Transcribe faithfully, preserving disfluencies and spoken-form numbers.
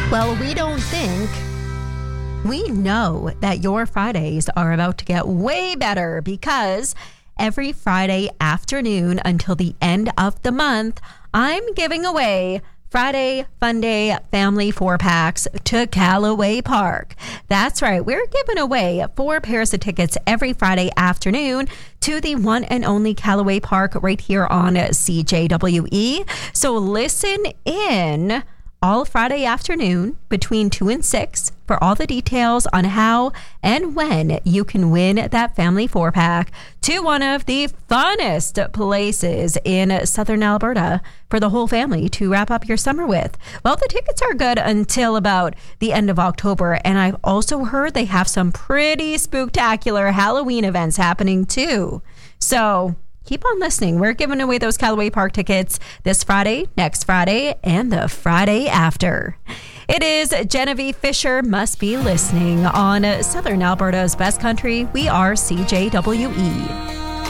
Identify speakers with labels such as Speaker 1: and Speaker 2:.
Speaker 1: Well, we don't think. We know that your Fridays are about to get way better because every Friday afternoon until the end of the month, I'm giving away Friday Fun Day Family Four Packs to Callaway Park. That's right. We're giving away four pairs of tickets every Friday afternoon to the one and only Callaway Park right here on C J W E. So listen in all Friday afternoon between two and six for all the details on how and when you can win that family four pack to one of the funnest places in southern Alberta for the whole family to wrap up your summer with. Well, the tickets are good until about the end of October, and I've also heard they have some pretty spectacular Halloween events happening too. So keep on listening. We're giving away those Callaway Park tickets this Friday, next Friday, and the Friday after. It is Genevieve Fisher Must Be Listening on Southern Alberta's Best Country. We are C J W E.